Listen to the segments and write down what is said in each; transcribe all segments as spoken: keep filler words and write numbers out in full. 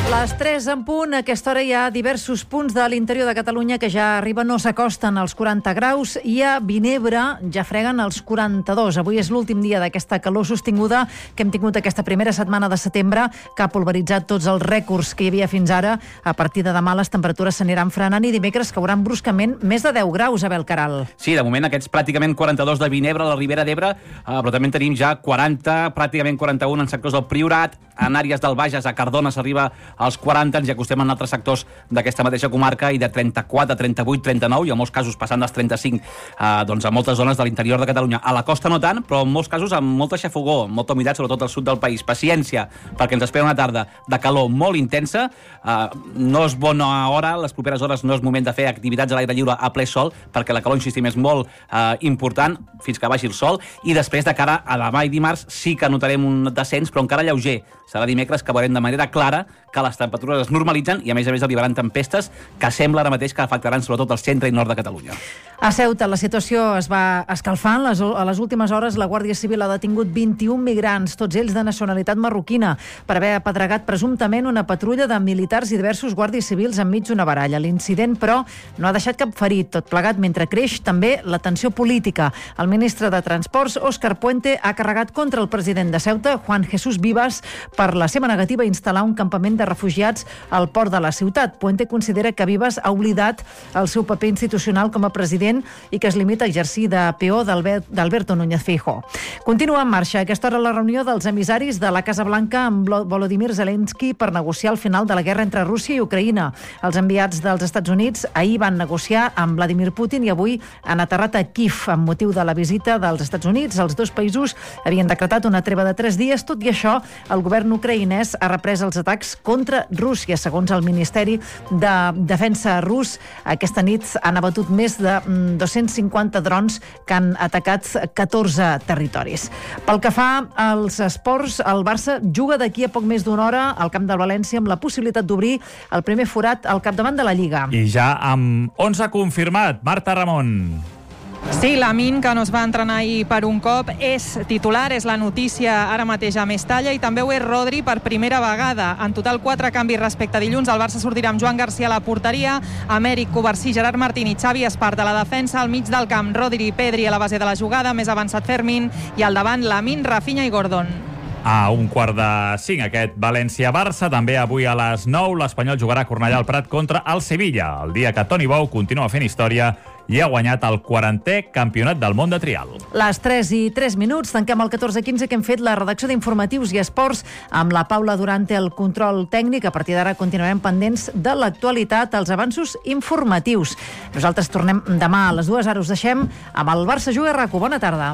Les tres en punt. A aquesta hora hi ha diversos punts de l'interior de Catalunya que ja arriben, no s'acosten als quaranta graus, i a Vinebre ja freguen els quaranta-dos. Avui és l'últim dia d'aquesta calor sostinguda que hem tingut aquesta primera setmana de setembre, que ha pulveritzat tots els rècords que hi havia fins ara. A partir de demà les temperatures s'aniran frenant i dimecres cauran bruscament més de deu graus a Belcaral. Sí, de moment aquests pràcticament quaranta-dos de Vinebre a la Ribera d'Ebre, eh, però també en tenim ja quaranta, pràcticament quaranta-un en sectors del Priorat, en àrees del Bages, a Cardona s'arriba als quaranta, ens hi acostem en altres sectors d'aquesta mateixa comarca, i de trenta-quatre, trenta-vuit, trenta-nou, i en molts casos passant dels trenta-cinc eh, doncs a moltes zones de l'interior de Catalunya. A la costa no tant, però en molts casos amb molta xafogor, molta humitat, sobretot al sud del país. Paciència, perquè ens espera una tarda de calor molt intensa. Eh, no és bona hora, les properes hores no és moment de fer activitats a l'aire lliure a ple sol, perquè la calor, insistim, és molt eh, important fins que baixi el sol, i després de cara a demà i dimarts sí que notarem un descens, però encara lleuger. Serà dimecres que veurem de manera clara que les temperatures es normalitzen i, a més a més, arribaran tempestes que sembla ara mateix que afectaran sobretot el centre i nord de Catalunya. A Ceuta la situació es va escalfant. Les, a les últimes hores la Guàrdia Civil ha detingut vint-i-un migrants, tots ells de nacionalitat marroquina, per haver apedregat presumptament una patrulla de militars i diversos guàrdies civils enmig d'una baralla. L'incident, però, no ha deixat cap ferit, tot plegat mentre creix també la tensió política. El ministre de Transports, Òscar Puente, ha carregat contra el president de Ceuta, Juan Jesús Vivas, per la seva negativa a instal·lar un campament de refugiats al port de la ciutat. Puente considera que Vivas ha oblidat el seu paper institucional com a president i que es limita a exercir de peó d'Alberto Núñez Feijóo. Continua en marxa a aquesta hora la reunió dels emissaris de la Casa Blanca amb Volodymyr Zelensky per negociar el final de la guerra entre Rússia i Ucraïna. Els enviats dels Estats Units ahir van negociar amb Vladimir Putin i avui han aterrat a Kíev amb motiu de la visita dels Estats Units. Els dos països havien decretat una treva de tres dies. Tot i això, el govern ucraïnès ha reprès els atacs contra Rússia. Segons el Ministeri de Defensa rus, aquesta nit han abatut més de dos-cents cinquanta drons que han atacat catorze territoris. Pel que fa als esports, el Barça juga d'aquí a poc més d'una hora al camp del València amb la possibilitat d'obrir el primer forat al capdavant de la Lliga. I ja amb onze confirmat, Marta Ramon. Sí, Lamine, que no es va entrenar ahir per un cop, és titular, és la notícia ara mateix a Mestalla, i també ho és Rodri per primera vegada. En total, quatre canvis respecte a dilluns. El Barça sortirà amb Joan Garcia a la porteria, Amèric, Covarsí, Gerard Martín i Xavi Espart a la defensa, al mig del camp Rodri i Pedri a la base de la jugada, més avançat Fermín, i al davant Lamine, Rafinha i Gordon. A un quart de cinc, aquest València-Barça. També avui a les nou, l'Espanyol jugarà a Cornellà al Prat contra el Sevilla, el dia que Toni Bou continua fent història i ha guanyat el quarantè campionat del món de trial. Les tres i tres minuts, tanquem el catorze quinze, que hem fet la redacció d'informatius i esports amb la Paula Durante, el control tècnic. A partir d'ara continuarem pendents de l'actualitat, els avanços informatius. Nosaltres tornem demà a les dues. Ara us deixem amb el Barça Juga a RAC u. Bona tarda.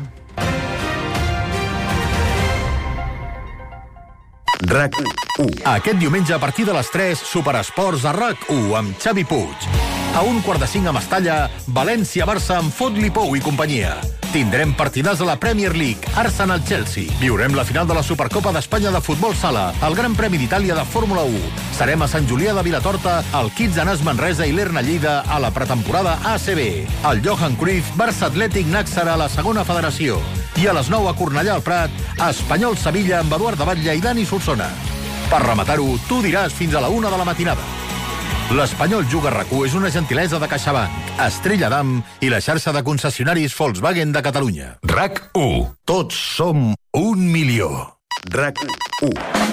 RAC u. Aquest diumenge a partir de les tres, Superesports a RAC u amb Xavi Puig. A un quart de cinc a Mestalla, València-Barça amb Fot-li Pou i companyia. Tindrem partidars a la Premier League, Arsenal-Chelsea. Viurem la final de la Supercopa d'Espanya de Futbol Sala, el Gran Premi d'Itàlia de Fórmula u. Serem a Sant Julià de Vilatorta, al Kids Anas Manresa i l'Erna Lleida a la pretemporada A C B. El Johan Cruyff, Barça Atlètic Nàxara a la segona federació. I a les nou a Cornellà al Prat, Espanyol-Sevilla amb Eduard de Batlle i Dani Solsona. Per rematar-ho, tu diràs fins a la una de la matinada. L'Espanyol Juga a RAC u és una gentilesa de CaixaBank, Estrella Damm i la xarxa de concessionaris Volkswagen de Catalunya. RAC u. Tots som un milió. RAC u.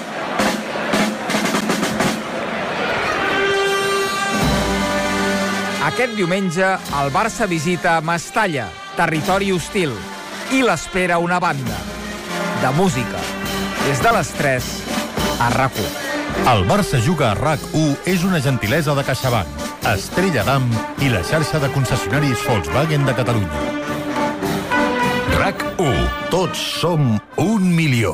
Aquest diumenge, el Barça visita Mestalla, territori hostil, i l'espera una banda de música. Des de les tres, a RAC u. El Barça Juga a RAC u és una gentilesa de CaixaBank, Estrella Damm i la xarxa de concessionaris Volkswagen de Catalunya. RAC u. Tots som un milió.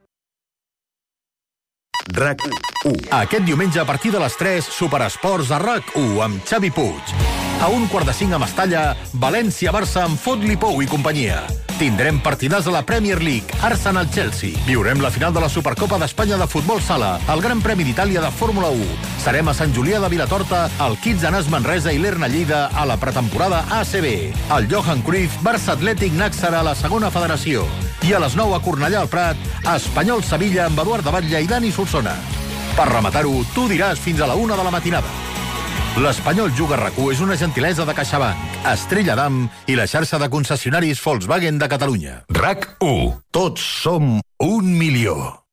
RAC u. Aquest diumenge a partir de les tres, Superesports a RAC u amb Xavi Puig. A un quart de cinc a Mestalla, València-Barça amb Fot-li Pou i companyia. Tindrem partidars a la Premier League, Arsenal-Chelsea. Viurem la final de la Supercopa d'Espanya de Futbol Sala, el Gran Premi d'Itàlia de Fórmula u. Serem a Sant Julià de Vilatorta, al Kids Anas Manresa i l'Erna Lleida a la pretemporada A C B. El Johan Cruyff, Barça Atlètic Nàxara a la segona federació. I a les nou a Cornellà al Prat, Espanyol-Sevilla amb Eduard de Batlle i Dani Solsona. Per rematar-ho, tu diràs fins a la una de la matinada. L'Espanyol Juga a RAC u és una gentilesa de CaixaBank, Estrella Damm i la xarxa de concessionaris Volkswagen de Catalunya. RAC u. Tots som un milió.